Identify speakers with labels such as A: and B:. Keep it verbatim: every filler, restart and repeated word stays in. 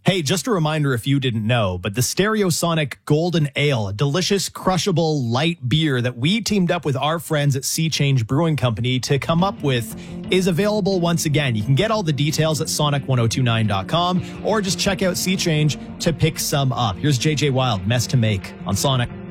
A: Hey, just a reminder if you didn't know, but the Stereosonic Golden Ale, a delicious, crushable, light beer that we teamed up with our friends at Sea Change Brewing Company to come up with, is available once again. You can get all the details at sonic ten twenty-nine dot com or just check out Sea Change to pick some up. Here's J J Wild, Mess to Make on Sonic.